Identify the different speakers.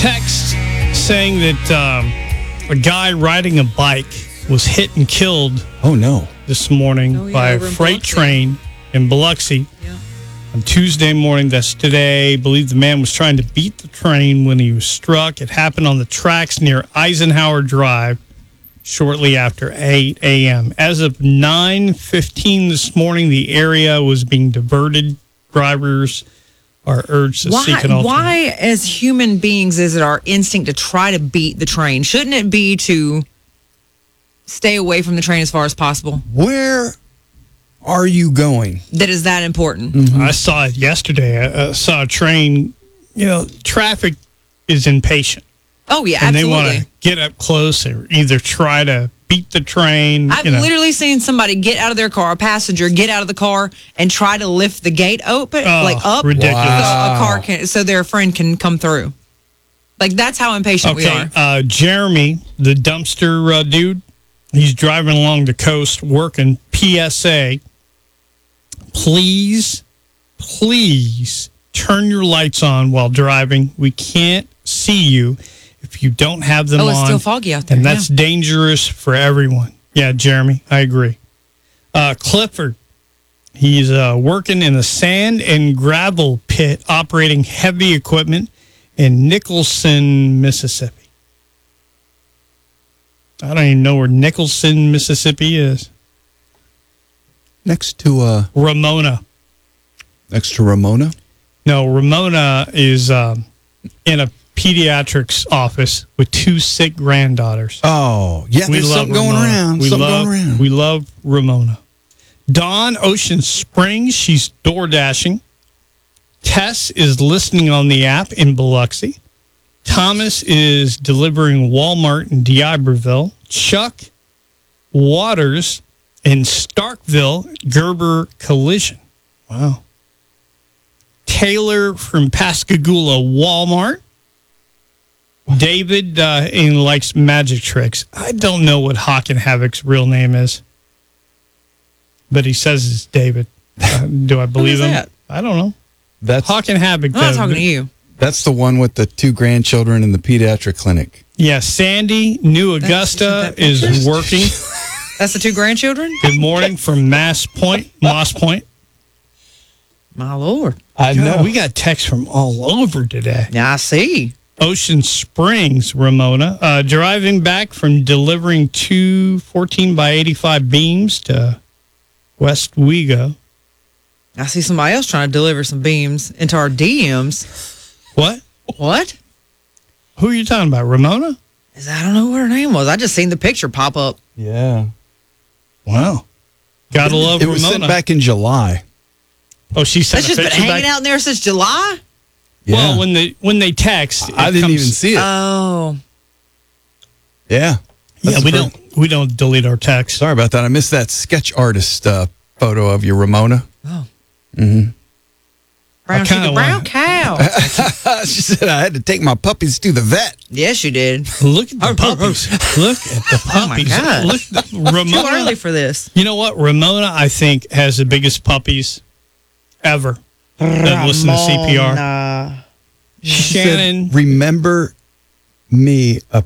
Speaker 1: text saying that a guy riding a bike was hit and killed.
Speaker 2: Oh, no.
Speaker 1: This morning by a freight train in Biloxi.
Speaker 3: Yeah.
Speaker 1: On Tuesday morning, that's today. I believe the man was trying to beat the train when he was struck. It happened on the tracks near Eisenhower Drive shortly after 8 a.m. As of 9:15 this morning, the area was being diverted. Drivers are urged to seek an alternative.
Speaker 3: Why, as human beings, is it our instinct to try to beat the train? Shouldn't it be to stay away from the train as far as possible?
Speaker 2: Where are you going?
Speaker 3: That is that important.
Speaker 2: Mm-hmm.
Speaker 1: I saw it yesterday. I saw a train. Traffic is impatient.
Speaker 3: Oh, yeah,
Speaker 1: and
Speaker 3: absolutely.
Speaker 1: they want to get up close or either try to beat the train.
Speaker 3: I've literally seen somebody get out of their car, a passenger get out of the car and try to lift the gate open, up,
Speaker 1: ridiculous.
Speaker 3: So their friend can come through. Like, that's how impatient we are.
Speaker 1: Jeremy, the dumpster dude, he's driving along the coast working PSA. Please turn your lights on while driving. We can't see you if you don't have them on.
Speaker 3: It's still foggy out there.
Speaker 1: And that's dangerous for everyone. Yeah, Jeremy, I agree. Clifford, he's working in a sand and gravel pit operating heavy equipment in Nicholson, Mississippi. I don't even know where Nicholson, Mississippi is.
Speaker 2: Next to
Speaker 1: Ramona.
Speaker 2: Next to Ramona?
Speaker 1: No, Ramona is in a pediatrics office with 2 sick granddaughters.
Speaker 2: Oh, yeah, there's something going around.
Speaker 1: We love Ramona. Dawn, Ocean Springs, she's door dashing. Tess is listening on the app in Biloxi. Thomas is delivering Walmart in D'Iberville. Chuck Waters in Starkville, Gerber Collision. Wow. Taylor from Pascagoula, Walmart. David likes Magic Tricks. I don't know what Hawk and Havoc's real name is, but he says it's David. Do I believe him?
Speaker 3: That?
Speaker 1: I don't know.
Speaker 2: That's
Speaker 1: Hawk and Havoc.
Speaker 3: I'm not talking to you.
Speaker 2: That's the one with the 2 grandchildren in the pediatric clinic.
Speaker 1: Yeah, Sandy, New Augusta is working.
Speaker 3: That's the 2 grandchildren?
Speaker 1: Good morning from Moss Point.
Speaker 3: My Lord.
Speaker 2: I know.
Speaker 1: We got texts from all over today.
Speaker 3: Yeah, I see.
Speaker 1: Ocean Springs, Ramona, driving back from delivering 2 14x85 beams to West Wego.
Speaker 3: I see somebody else trying to deliver some beams into our DMs.
Speaker 1: What?
Speaker 3: What?
Speaker 1: Who are you talking about, Ramona?
Speaker 3: I don't know what her name was. I just seen the picture pop up.
Speaker 2: Yeah.
Speaker 1: Wow. Gotta love
Speaker 2: It was
Speaker 1: Ramona.
Speaker 2: sent back in July.
Speaker 1: Oh, she sent
Speaker 3: That's
Speaker 1: a
Speaker 3: just been
Speaker 1: picture
Speaker 3: hanging
Speaker 1: back?
Speaker 3: out in there since July?
Speaker 2: Yeah.
Speaker 1: Well, when they text,
Speaker 2: I didn't even see it.
Speaker 3: Oh.
Speaker 2: Yeah.
Speaker 1: Yeah, we don't delete our text.
Speaker 2: Sorry about that. I missed that sketch artist photo of you, Ramona.
Speaker 3: Oh.
Speaker 2: Mm-hmm.
Speaker 3: Brown cow.
Speaker 2: She said I had to take my puppies to the vet.
Speaker 3: Yes, you did.
Speaker 1: Look at the puppies. Look at the puppies.
Speaker 3: Oh, my God.
Speaker 1: Look at Ramona.
Speaker 3: Too early for this.
Speaker 1: You know what? Ramona, I think, has the biggest puppies ever that listen to CPR.
Speaker 2: She
Speaker 1: Shannon.
Speaker 2: said, remember me, a